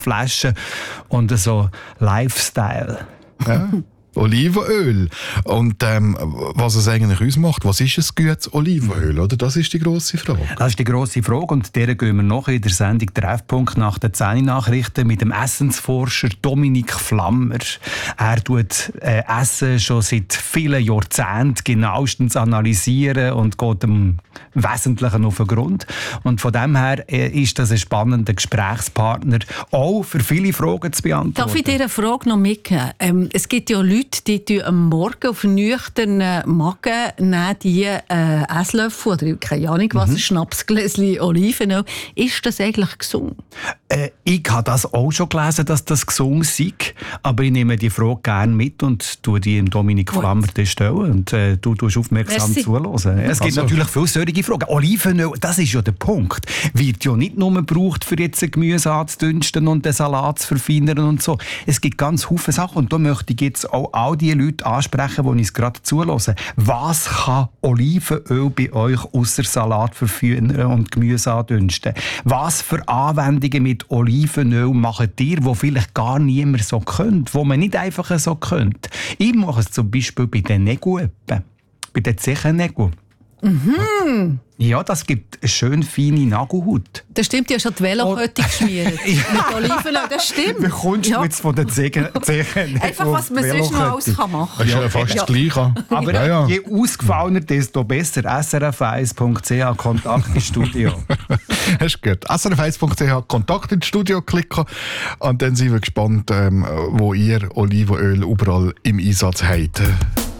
Flaschen und so Lifestyle. Ja. Olivenöl. Und was es eigentlich ausmacht, was ist ein gutes Olivenöl? Oder? Das ist die grosse Frage. Das ist die grosse Frage und der gehen wir noch in der Sendung Treffpunkt nach den 10-Nachrichten mit dem Essensforscher Dominik Flammer. Er tut Essen schon seit vielen Jahrzehnten genauestens analysieren und geht dem Wesentlichen auf den Grund. Und von dem her ist das ein spannender Gesprächspartner, auch für viele Fragen zu beantworten. Darf ich dir eine Frage noch mitgeben? Es gibt ja Leute, die am Morgen auf nüchternen Magen nehmen die Esslöffel oder keine Ahnung was, ein Schnapsgläschen Olivenöl. Ist das eigentlich gesund? Ich habe das auch schon gelesen, dass das gesund sei, aber ich nehme die Frage gerne mit und tue die Dominik Flammer stellen und du tust aufmerksam zuhören. Es gibt natürlich viele solche Fragen. Olivenöl, das ist ja der Punkt, wird ja nicht nur gebraucht, für jetzt ein Gemüse anzudünsten und den Salat zu verfeinern und so. Es gibt ganz viele Sachen und da möchte ich jetzt auch all die Leute ansprechen, die uns gerade zuhören. Was kann Olivenöl bei euch ausser Salat verfeinern und Gemüse andünsten? Was für Anwendungen mit Olivenöl macht ihr, die vielleicht gar niemand so könnt, wo man nicht einfach so könnte? Ich mache es zum Beispiel bei den Nägeln, bei den Zechennägeln. Mhm. Ja, das gibt eine schön feine Nagelhaut. Das stimmt, ja schon die Velokette geschmiert. Mit Olivenöl, das stimmt. Wie kommst du jetzt von den Zehen? Einfach, was man sonst noch alles machen kann. Das ist ja fast das Gleiche. Aber je ausgefallener, desto besser. srf1.ch Kontakt ins Studio. Das ist gut. srf1.ch Kontakt ins Studio klicken und dann sind wir gespannt, wo ihr Olivenöl überall im Einsatz habt.